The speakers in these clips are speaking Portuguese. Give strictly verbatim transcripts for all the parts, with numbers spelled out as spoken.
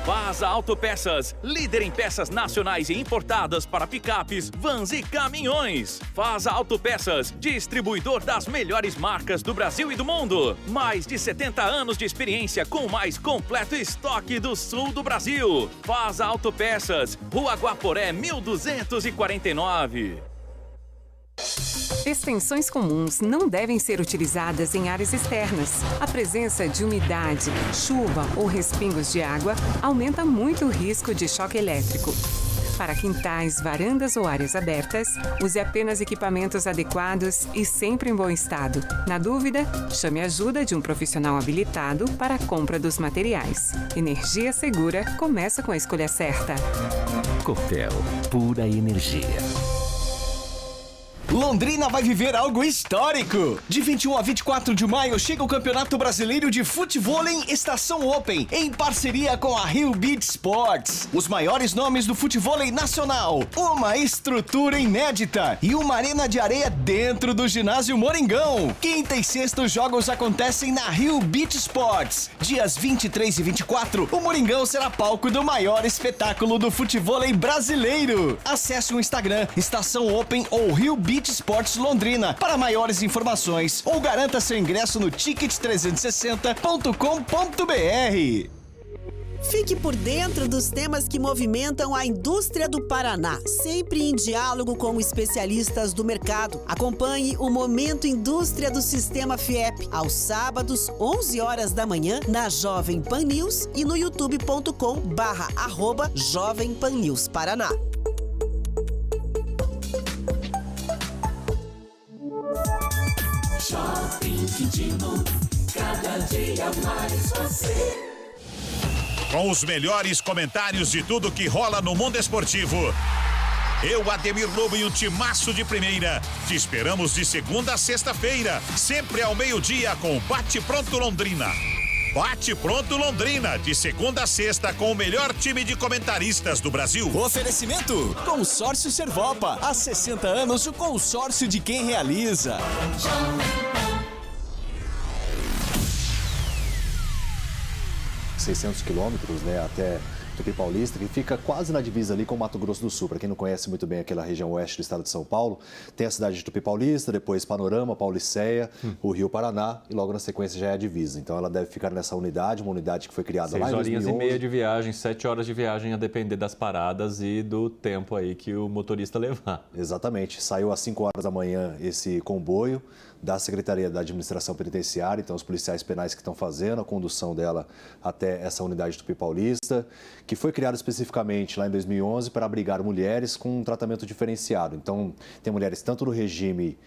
Fasa Autopeças, líder em peças nacionais e importadas para picapes, vans e caminhões. Fasa Autopeças, distribuidor das melhores marcas do Brasil e do mundo. Mais de setenta anos de experiência com o mais completo estoque do sul do Brasil. Fasa Autopeças, Rua Guaporé, mil duzentos e quarenta e nove. Extensões comuns não devem ser utilizadas em áreas externas. A presença de umidade, chuva ou respingos de água aumenta muito o risco de choque elétrico. Para quintais, varandas ou áreas abertas, use apenas equipamentos adequados e sempre em bom estado. Na dúvida, chame a ajuda de um profissional habilitado para a compra dos materiais. Energia segura começa com a escolha certa. Copel, pura energia. Londrina vai viver algo histórico! De vinte e um a vinte e quatro de maio chega o Campeonato Brasileiro de Futevôlei Estação Open, em parceria com a Rio Beach Sports. Os maiores nomes do futevôlei nacional, uma estrutura inédita e uma arena de areia dentro do ginásio Moringão. Quinta e sexta os jogos acontecem na Rio Beach Sports. Dias vinte e três e vinte e quatro, o Moringão será palco do maior espetáculo do futevôlei brasileiro. Acesse o Instagram Estação Open ou Rio Beach Esportes Londrina para maiores informações ou garanta seu ingresso no ticket trezentos e sessenta ponto com ponto br. Fique por dentro dos temas que movimentam a indústria do Paraná, sempre em diálogo com especialistas do mercado. Acompanhe o Momento Indústria do Sistema Fiep, aos sábados, onze horas da manhã, na Jovem Pan News e no youtube ponto com barra arroba Jovem Pan News Paraná. Shopping Quintino, cada dia mais você. Com os melhores comentários de tudo que rola no mundo esportivo. Eu, Ademir Lobo e o timaço de primeira. Te esperamos de segunda a sexta-feira, sempre ao meio-dia com Bate Pronto Londrina. Bate Pronto Londrina, de segunda a sexta com o melhor time de comentaristas do Brasil. Oferecimento: Consórcio Servopa. Há sessenta anos, o consórcio de quem realiza. seiscentos quilômetros, né, até Tupi Paulista, que fica quase na divisa ali com o Mato Grosso do Sul. Para quem não conhece muito bem aquela região oeste do estado de São Paulo, tem a cidade de Tupi Paulista, depois Panorama, Paulicéia, hum. o Rio Paraná e logo na sequência já é a divisa. Então ela deve ficar nessa unidade, uma unidade que foi criada Seis lá em dois mil e onze. Seis horinhas e meia de viagem, sete horas de viagem a depender das paradas e do tempo aí que o motorista levar. Exatamente. Saiu às cinco horas da manhã esse comboio da Secretaria da Administração Penitenciária, então os policiais penais que estão fazendo a condução dela até essa unidade de Tupi Paulista, que foi criada especificamente lá em dois mil e onze para abrigar mulheres com um tratamento diferenciado. Então, tem mulheres tanto no regime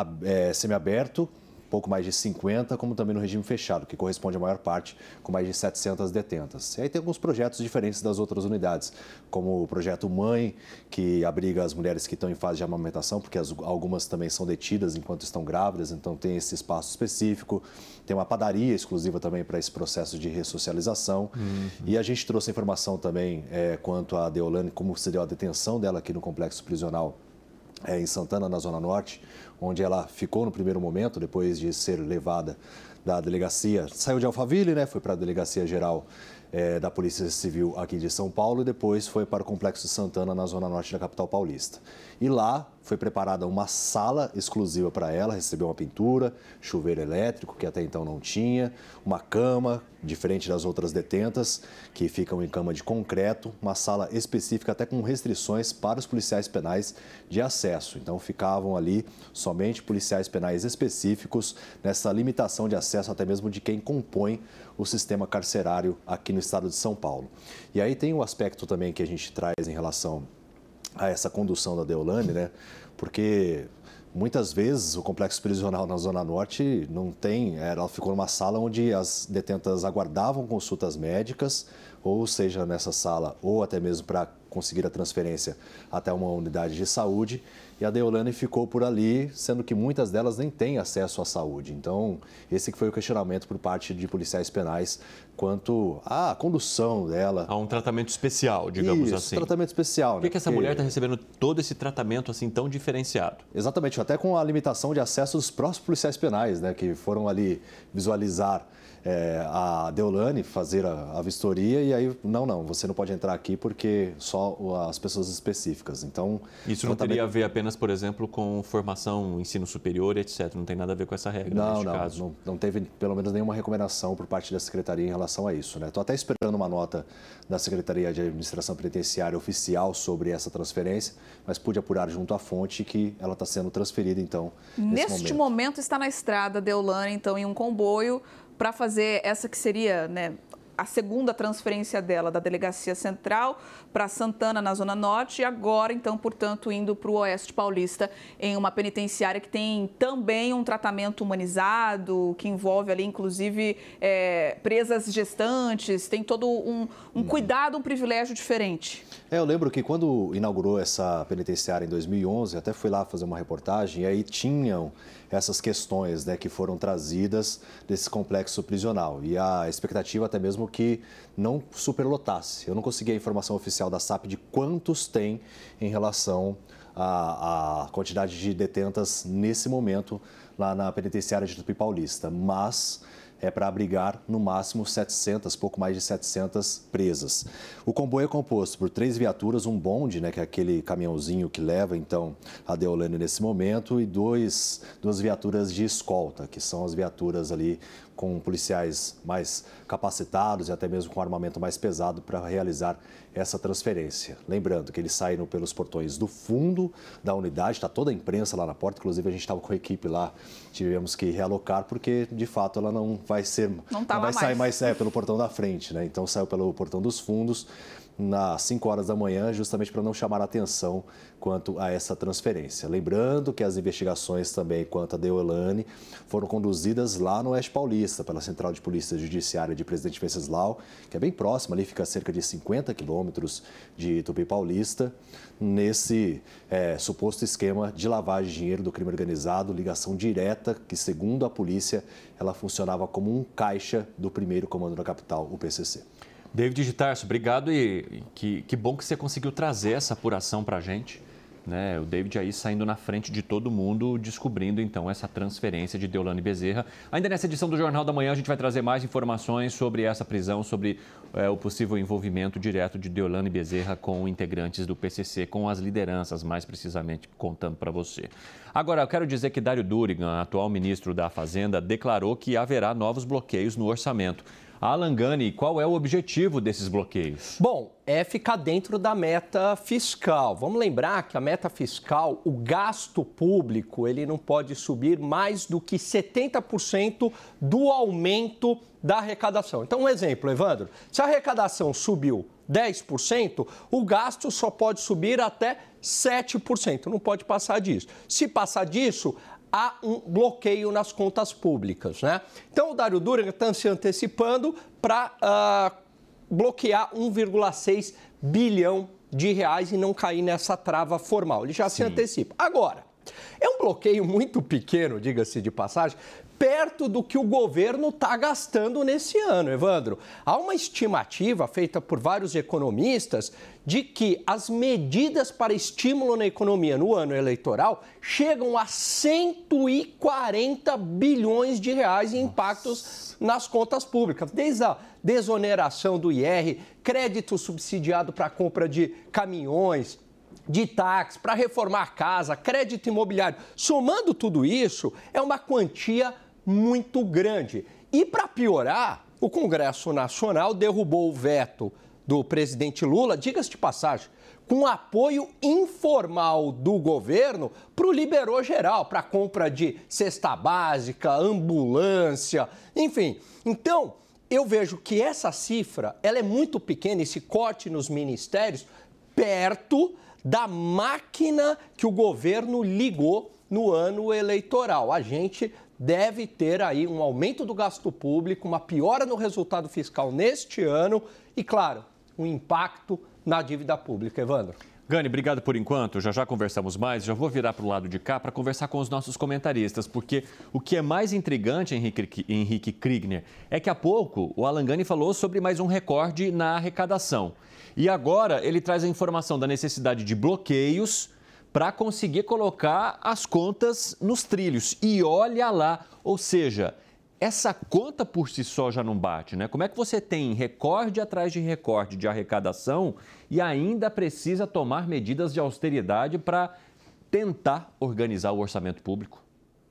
é, semiaberto, pouco mais de cinquenta, como também no regime fechado, que corresponde à maior parte, com mais de setecentas detentas. E aí tem alguns projetos diferentes das outras unidades, como o projeto Mãe, que abriga as mulheres que estão em fase de amamentação, porque as, algumas também são detidas enquanto estão grávidas, então tem esse espaço específico. Tem uma padaria exclusiva também para esse processo de ressocialização. Uhum. E a gente trouxe informação também é, quanto a Deolane, como se deu a detenção dela aqui no complexo prisional É, em Santana, na Zona Norte, onde ela ficou no primeiro momento, depois de ser levada da delegacia. Saiu de Alphaville, né? Foi para a Delegacia Geral é, da Polícia Civil aqui de São Paulo e depois foi para o Complexo de Santana, na Zona Norte da capital paulista. E lá foi preparada uma sala exclusiva para ela, recebeu uma pintura, chuveiro elétrico, que até então não tinha, uma cama, diferente das outras detentas, que ficam em cama de concreto, uma sala específica até com restrições para os policiais penais de acesso. Então ficavam ali somente policiais penais específicos nessa limitação de acesso até mesmo de quem compõe o sistema carcerário aqui no estado de São Paulo. E aí tem um aspecto também que a gente traz em relação a essa condução da Deolane, né? Porque muitas vezes o complexo prisional na Zona Norte não tem, ela ficou numa sala onde as detentas aguardavam consultas médicas, ou seja, nessa sala, ou até mesmo para conseguir a transferência até uma unidade de saúde, e a Deolane ficou por ali, sendo que muitas delas nem têm acesso à saúde. Então, esse que foi o questionamento por parte de policiais penais quanto à condução dela. Há um tratamento especial, digamos Isso, assim. tratamento especial. Por que, né? que essa Porque... mulher está recebendo todo esse tratamento assim tão diferenciado? Exatamente, até com a limitação de acesso dos próprios policiais penais, né, que foram ali visualizar é, a Deolane, fazer a, a vistoria e aí, não, não, você não pode entrar aqui porque só as pessoas específicas. Então, isso não teria a ver apenas, por exemplo, com formação, ensino superior, etcétera. Não tem nada a ver com essa regra, não, neste não, caso. Não, não teve, pelo menos, nenhuma recomendação por parte da Secretaria em relação a isso. Estou até esperando uma nota da Secretaria de Administração Penitenciária oficial sobre essa transferência, mas pude apurar junto à fonte que ela está sendo transferida, então, nesse Neste momento. momento está na estrada Deolane, então, em um comboio, para fazer essa que seria, né, a segunda transferência dela da Delegacia Central para Santana, na Zona Norte, e agora, então, portanto, indo para o Oeste Paulista, em uma penitenciária que tem também um tratamento humanizado, que envolve ali, inclusive, é, presas gestantes, tem todo um, um cuidado, um privilégio diferente. É, eu lembro que quando inaugurou essa penitenciária em dois mil e onze, até fui lá fazer uma reportagem, e aí tinham essas questões, né, que foram trazidas desse complexo prisional. E a expectativa até mesmo que não superlotasse. Eu não consegui a informação oficial da S A P de quantos tem em relação à, à quantidade de detentas nesse momento lá na penitenciária de Tupi Paulista, mas é para abrigar no máximo setecentas, pouco mais de setecentas presas. O comboio é composto por três viaturas, um bonde, né, que é aquele caminhãozinho que leva então a Deolane nesse momento, e dois, duas viaturas de escolta, que são as viaturas ali com policiais mais capacitados e até mesmo com armamento mais pesado para realizar essa transferência. Lembrando que eles saíram pelos portões do fundo da unidade, está toda a imprensa lá na porta, inclusive a gente estava com a equipe lá, tivemos que realocar porque de fato ela não vai ser, não, não vai mais. sair mais é, pelo portão da frente, né? Então saiu pelo portão dos fundos às cinco horas da manhã, justamente para não chamar a atenção quanto a essa transferência. Lembrando que as investigações também quanto a Deolane foram conduzidas lá no Oeste Paulista, pela Central de Polícia Judiciária de Presidente Venceslau, que é bem próxima, ali fica a cerca de cinquenta quilômetros de Tupi Paulista, nesse é, suposto esquema de lavagem de dinheiro do crime organizado, ligação direta, que segundo a polícia, ela funcionava como um caixa do primeiro comando da capital, o P C C. David de Tarso, obrigado e que, que bom que você conseguiu trazer essa apuração para a gente. Né? O David aí saindo na frente de todo mundo, descobrindo então essa transferência de Deolane Bezerra. Ainda nessa edição do Jornal da Manhã a gente vai trazer mais informações sobre essa prisão, sobre é, o possível envolvimento direto de Deolane Bezerra com integrantes do P C C, com as lideranças, mais precisamente contando para você. Agora, eu quero dizer que Dário Durigan, atual ministro da Fazenda, declarou que haverá novos bloqueios no orçamento. Alan Gani, qual é o objetivo desses bloqueios? Bom, é ficar dentro da meta fiscal. Vamos lembrar que a meta fiscal, o gasto público, ele não pode subir mais do que setenta por cento do aumento da arrecadação. Então, um exemplo, Evandro, se a arrecadação subiu dez por cento, o gasto só pode subir até sete por cento, não pode passar disso. Se passar disso, há um bloqueio nas contas públicas, né? Então, o Dário Durigan está se antecipando para uh, bloquear um vírgula seis bilhão de reais e não cair nessa trava formal. Ele já Sim. se antecipa. Agora, é um bloqueio muito pequeno, diga-se de passagem, perto do que o governo está gastando nesse ano, Evandro. Há uma estimativa feita por vários economistas de que as medidas para estímulo na economia no ano eleitoral chegam a cento e quarenta bilhões de reais em impactos nas contas públicas, desde a desoneração do I R, crédito subsidiado para a compra de caminhões, de táxi, para reformar a casa, crédito imobiliário. Somando tudo isso, é uma quantia muito grande. E para piorar, o Congresso Nacional derrubou o veto do presidente Lula, diga-se de passagem, com apoio informal do governo para o liberou geral, para a compra de cesta básica, ambulância, enfim. Então, eu vejo que essa cifra ela é muito pequena, esse corte nos ministérios, perto da máquina que o governo ligou no ano eleitoral. A gente deve ter aí um aumento do gasto público, uma piora no resultado fiscal neste ano e, claro, um impacto na dívida pública. Evandro. Gani, obrigado por enquanto. Já já conversamos mais. Já vou virar para o lado de cá para conversar com os nossos comentaristas, porque o que é mais intrigante, Henrique, Henrique Kriegner, é que há pouco o Alan Gani falou sobre mais um recorde na arrecadação. E agora ele traz a informação da necessidade de bloqueios para conseguir colocar as contas nos trilhos. E olha lá, ou seja, essa conta por si só já não bate, né? Como é que você tem recorde atrás de recorde de arrecadação e ainda precisa tomar medidas de austeridade para tentar organizar o orçamento público?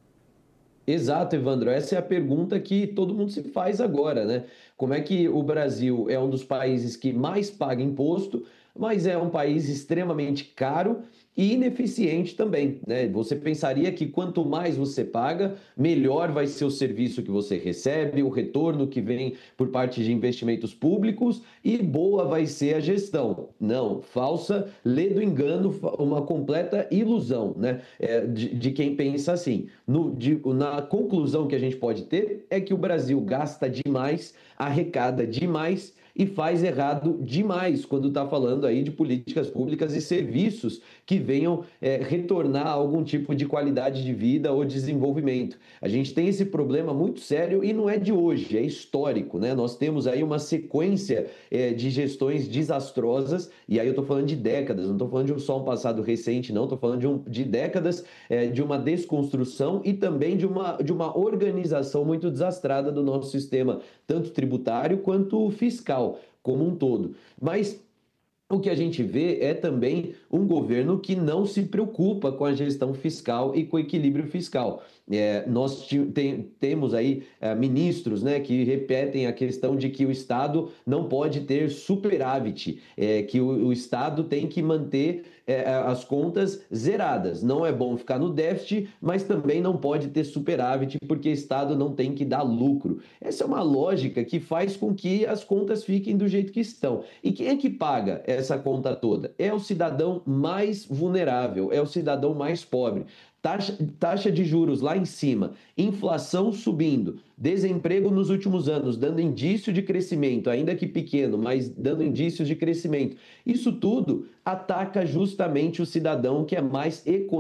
Exato, Evandro. Essa é a pergunta que todo mundo se faz agora, né? Como é que o Brasil é um dos países que mais paga imposto, mas é um país extremamente caro e ineficiente também, né? Você pensaria que quanto mais você paga, melhor vai ser o serviço que você recebe, o retorno que vem por parte de investimentos públicos e boa vai ser a gestão. Não, falsa, lê do engano, uma completa ilusão, né? É, de, de quem pensa assim. No, de, na conclusão que a gente pode ter é que o Brasil gasta demais, arrecada demais e faz errado demais quando está falando aí de políticas públicas e serviços que venham é, retornar algum tipo de qualidade de vida ou desenvolvimento. A gente tem esse problema muito sério e não é de hoje, é histórico, né? Nós temos aí uma sequência é, de gestões desastrosas, e aí eu estou falando de décadas, não estou falando de só um passado recente, não, estou falando de, um, de décadas é, de uma desconstrução e também de uma, de uma organização muito desastrada do nosso sistema, tanto tributário quanto fiscal como um todo. Mas o que a gente vê é também um governo que não se preocupa com a gestão fiscal e com o equilíbrio fiscal. É, nós tem, temos aí é, ministros, né, que repetem a questão de que o Estado não pode ter superávit, é, que o, o Estado tem que manter é, as contas zeradas. Não é bom ficar no déficit, mas também não pode ter superávit porque o Estado não tem que dar lucro. Essa é uma lógica que faz com que as contas fiquem do jeito que estão. E quem é que paga essa conta toda? É o cidadão mais vulnerável, é o cidadão mais pobre. Taxa, taxa de juros lá em cima, inflação subindo, desemprego nos últimos anos dando indício de crescimento, ainda que pequeno, mas dando indícios de crescimento. Isso tudo ataca justamente o cidadão que é mais econômico.